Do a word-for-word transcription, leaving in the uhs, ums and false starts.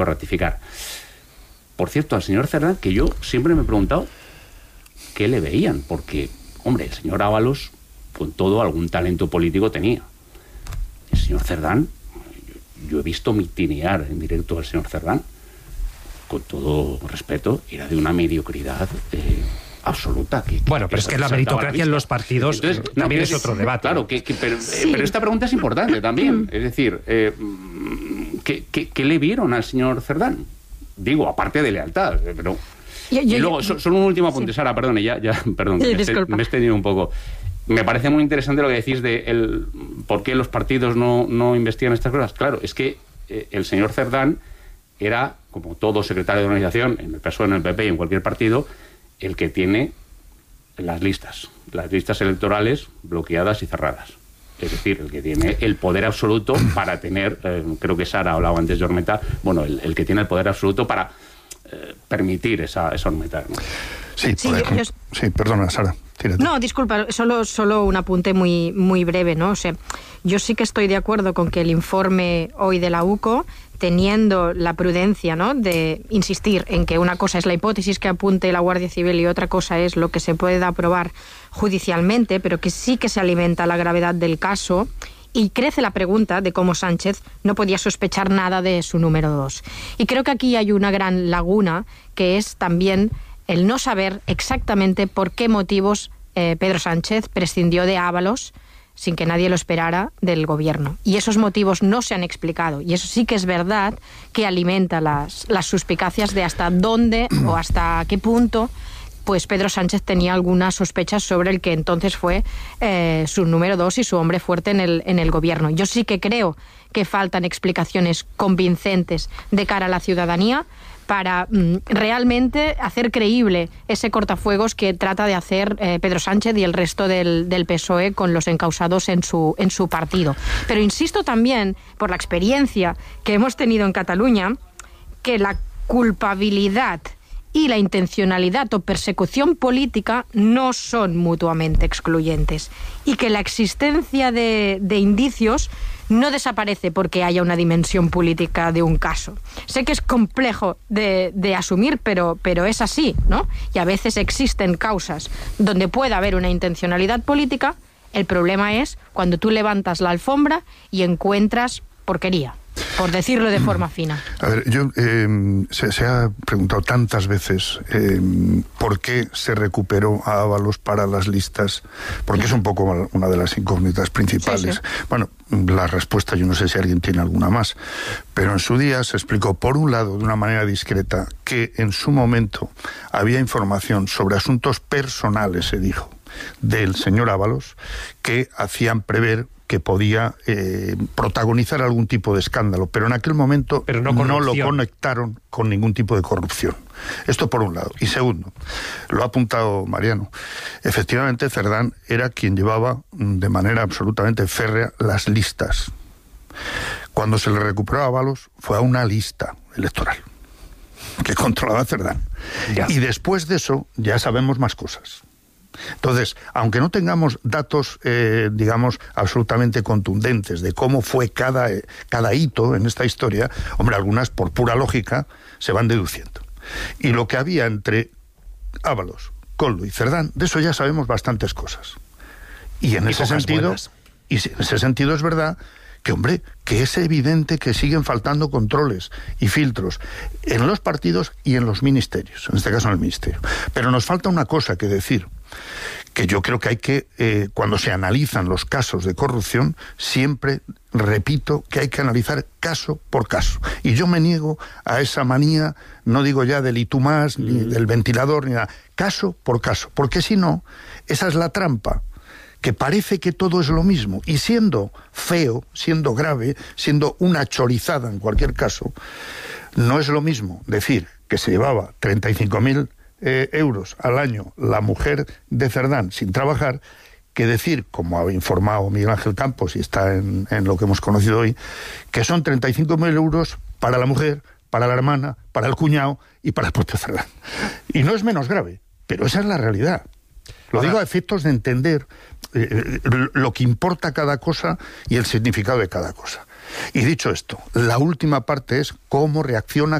ratificar. Por cierto, al señor Cerdán, que yo siempre me he preguntado qué le veían, porque, hombre, el señor Ábalos, con todo, algún talento político tenía. El señor Cerdán, yo, yo he visto mitinear en directo al señor Cerdán, con todo respeto, era de una mediocridad eh, absoluta. Que, que, bueno, pero que es que la meritocracia la en los partidos Entonces, también no, es otro debate. Claro, que, que, pero, sí. eh, pero esta pregunta es importante también. Es decir, eh, ¿qué, qué, ¿qué le vieron al señor Cerdán? Digo, aparte de lealtad, pero... Yo, yo, y luego, yo, solo un último apunte, sí. Sara, perdone, ya, ya, perdón, sí, me, este, me he extendido un poco. Me parece muy interesante lo que decís de el, por qué los partidos no, no investigan estas cosas. Claro, es que eh, el señor Cerdán era, como todo secretario de organización, en el P S O E, en el P P y en cualquier partido, el que tiene las listas, las listas electorales bloqueadas y cerradas. Es decir, el que tiene el poder absoluto para tener, eh, creo que Sara hablaba antes de Ormeta, bueno, el, el que tiene el poder absoluto para eh, permitir esa, esa Ormeta, ¿no? Sí, sí, yo, yo... sí, perdona, Sara. Tírate. No, disculpa, solo, solo un apunte muy, muy breve, ¿no? O sea, yo sí que estoy de acuerdo con que el informe hoy de la U C O, teniendo la prudencia, ¿no?, de insistir en que una cosa es la hipótesis que apunte la Guardia Civil y otra cosa es lo que se pueda aprobar judicialmente, pero que sí que se alimenta la gravedad del caso y crece la pregunta de cómo Sánchez no podía sospechar nada de su número dos. Y creo que aquí hay una gran laguna, que es también el no saber exactamente por qué motivos eh, Pedro Sánchez prescindió de Ábalos sin que nadie lo esperara del gobierno. Y esos motivos no se han explicado. Y eso sí que es verdad que alimenta las, las suspicacias de hasta dónde o hasta qué punto pues Pedro Sánchez tenía algunas sospechas sobre el que entonces fue eh, su número dos y su hombre fuerte en el, en el gobierno. Yo sí que creo que faltan explicaciones convincentes de cara a la ciudadanía para mm, realmente hacer creíble ese cortafuegos que trata de hacer eh, Pedro Sánchez y el resto del, del P S O E con los encausados en su, en su partido. Pero insisto también, por la experiencia que hemos tenido en Cataluña, que la culpabilidad y la intencionalidad o persecución política no son mutuamente excluyentes y que la existencia de, de indicios no desaparece porque haya una dimensión política de un caso. Sé que es complejo de, de asumir, pero, pero es así, ¿no? Y a veces existen causas donde puede haber una intencionalidad política. El problema es cuando tú levantas la alfombra y encuentras porquería, por decirlo de forma fina. A ver, yo eh, se, se ha preguntado tantas veces eh, por qué se recuperó a Ábalos para las listas, porque es un poco una de las incógnitas principales. Sí, sí. Bueno, la respuesta yo no sé si alguien tiene alguna más, pero en su día se explicó, por un lado, de una manera discreta, que en su momento había información sobre asuntos personales, se dijo, del señor Ábalos, que hacían prever que podía eh, protagonizar algún tipo de escándalo, pero en aquel momento pero no, no lo conectaron con ningún tipo de corrupción. Esto por un lado. Y segundo, lo ha apuntado Mariano, efectivamente Cerdán era quien llevaba de manera absolutamente férrea las listas. Cuando se le recuperó a Ábalos fue a una lista electoral que controlaba Cerdán. Ya. Y después de eso ya sabemos más cosas. Entonces, aunque no tengamos datos, eh, digamos, absolutamente contundentes de cómo fue cada, cada hito en esta historia, hombre, algunas por pura lógica se van deduciendo. Y lo que había entre Ábalos, Koldo y Cerdán, de eso ya sabemos bastantes cosas. Y en y ese sentido, buenas. y en ese sentido es verdad que, hombre, que es evidente que siguen faltando controles y filtros en los partidos y en los ministerios, en este caso en el ministerio. Pero nos falta una cosa que decir, que yo creo que hay que, eh, cuando se analizan los casos de corrupción, siempre repito que hay que analizar caso por caso. Y yo me niego a esa manía, no digo ya del y tú más, mm. ni del ventilador, ni nada, caso por caso, porque si no, esa es la trampa, que parece que todo es lo mismo, y siendo feo, siendo grave, siendo una chorizada en cualquier caso, no es lo mismo decir que se llevaba treinta y cinco mil eh, euros al año la mujer de Cerdán sin trabajar, que decir, como ha informado Miguel Ángel Campos y está en, en lo que hemos conocido hoy, que son treinta y cinco mil euros para la mujer, para la hermana, para el cuñado y para el propio Cerdán. Y no es menos grave, pero esa es la realidad. Lo Ahora, digo a efectos de entender eh, lo que importa cada cosa y el significado de cada cosa. Y dicho esto, la última parte es cómo reacciona